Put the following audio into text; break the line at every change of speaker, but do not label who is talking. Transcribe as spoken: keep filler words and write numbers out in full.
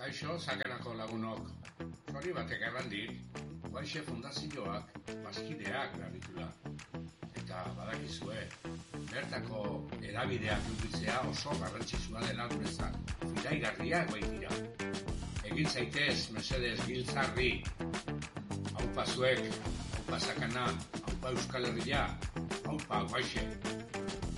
Kaixo, Sakelako lagunok. Zori batek errandik, Guaixe Fundazioak bazkideak behar Eta badakizue, bertako erabideak edukitzea oso garrantzitsua dela guretzat. Iraigarriak baitira. Egin zaitez, mesedez, giltzarri. Haupa zuek, haupa Sakana, haupa Euskal Herria, haupa Guaixe.